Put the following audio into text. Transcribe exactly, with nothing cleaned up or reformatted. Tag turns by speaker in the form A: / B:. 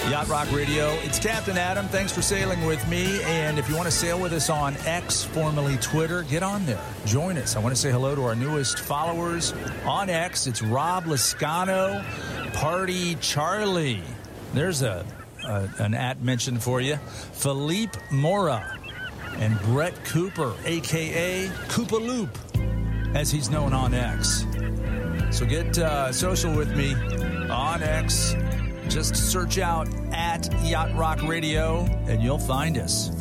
A: Yacht Rock Radio. It's Captain Adam. Thanks for sailing with me. And if you want to sail with us on X, formerly Twitter, get on there. Join us. I want to say hello to our newest followers on X. It's Rob Lascano, Party Charlie. There's a, a an at mention for you. Philippe Mora and Brett Cooper, a k a. Koopa Loop, as he's known on X. So get uh, social with me on X. Just search out at Yacht Rock Radio, and you'll find us.